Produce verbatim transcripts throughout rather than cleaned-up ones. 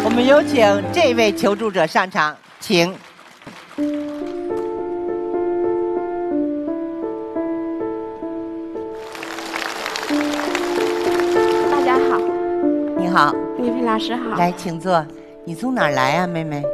我们有请这位求助者上场，请。 大家好。 你好， 丽萍老师好。 来，请坐。你从哪儿来啊，妹妹？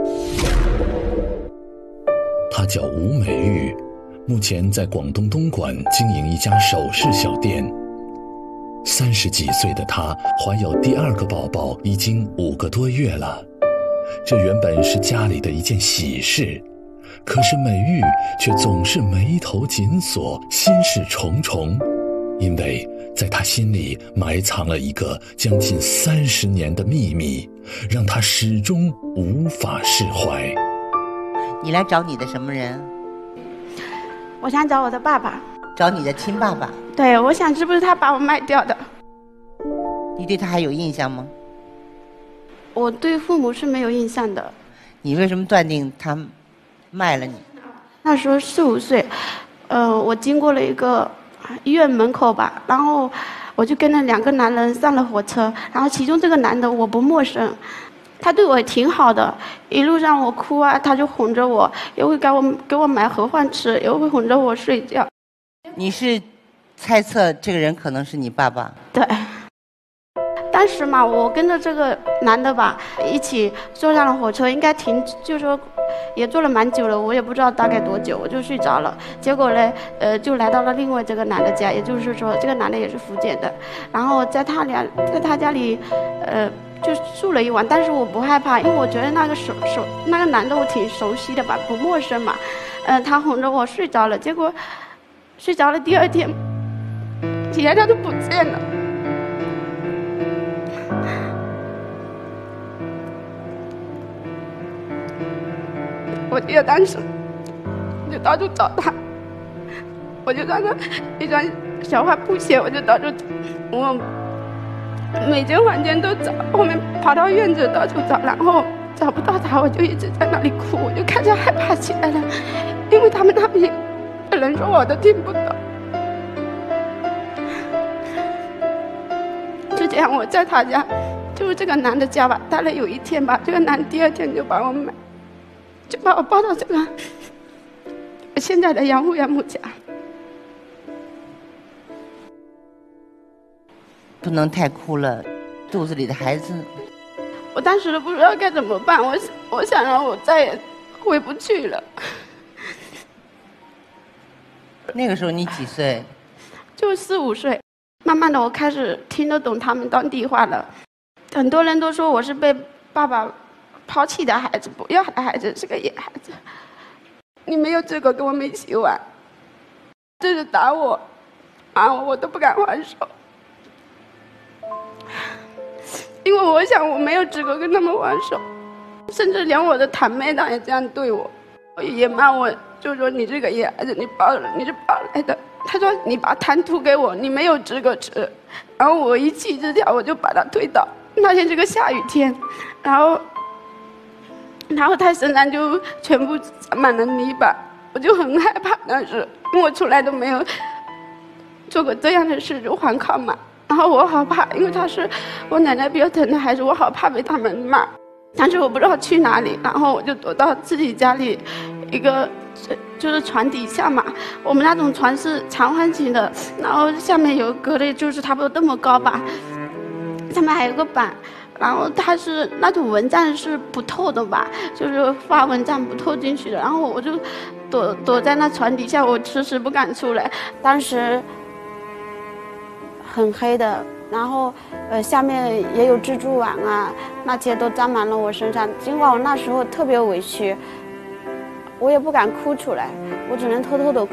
她叫吴美玉，目前在广东东莞经营一家首饰小店。三十几岁的她怀有第二个宝宝已经五个多月了，这原本是家里的一件喜事，可是美玉却总是眉头紧锁，心事重重，因为在她心里埋藏了一个将近三十年的秘密，让她始终无法释怀。 你来找你的什么人？ 我想找我的爸爸。 找你的亲爸爸？ 对，我想是不是他把我卖掉的。 你对他还有印象吗？ 我对父母是没有印象的。 你为什么断定他卖了你？ 那时候四五岁，呃，我经过了一个医院门口吧，然后我就跟着两个男人上了火车，然后其中这个男的我不陌生，他对我也挺好的，一路上我哭啊，他就哄着我，也会给我给我买盒饭吃，也会哄着我睡觉。 你是猜测这个人可能是你爸爸？ 对。当时嘛，我跟着这个男的吧一起坐上了火车，应该停，就是说也坐了蛮久了，我也不知道大概多久，我就睡着了。结果呢，呃，就来到了另外这个男的家，也就是说这个男的也是福建的，然后在他俩在他家里，呃，就住了一晚。但是我不害怕，因为我觉得那个熟熟那个男的我挺熟悉的吧，不陌生嘛。呃，他哄着我睡着了，结果睡着了，第二天起来他就不见了。我记得当时就到处找他，我就穿着一双小花布鞋，我就到处找，我每间房间都找，后面跑到院子到处找，然后找不到他，我就一直在那里哭，我就开始害怕起来了，因为他们那边的人说我都听不懂。就这样，我在他家，就是这个男的家吧，待了有一天吧，这个男第二天就把我买。就把我抱到这个现在的养父养母家。 不能太哭了，肚子里的孩子。 我当时都不知道该怎么办，我我想让我再也回不去了。 那个时候你几岁？ 就四五岁。慢慢的，我开始听得懂他们当地话了。很多人都说我是被爸爸抛弃的孩子，不要的孩子，是个野孩子。你没有资格跟我们一起玩，就是打我，啊，我都不敢还手，因为我想我没有资格跟他们还手，甚至连我的堂妹她也这样对我，也骂我，就说你这个野孩子，你抱你是抱来的。他说你把汤吐给我，你没有资格吃。然后我一气之下，我就把他推倒。那天是个下雨天，然后。然后他身上就全部沾满了泥巴，我就很害怕。当时因为我从来都没有做过这样的事，就环考嘛。然后我好怕，因为他是我奶奶比较疼的孩子，我好怕被他们骂。当时我不知道去哪里，然后我就躲到自己家里一个就是床底下嘛。我们那种床是长方形的，然后下面有隔的，就是差不多这么高吧，上面还有个板。然后它是那种蚊帐是不透的吧，就是发蚊帐不透进去的。然后我就躲躲在那床底下，我迟迟不敢出来。当时很黑的，然后呃下面也有蜘蛛网啊，那些都沾满了我身上。尽管我那时候特别委屈，我也不敢哭出来，我只能偷偷的。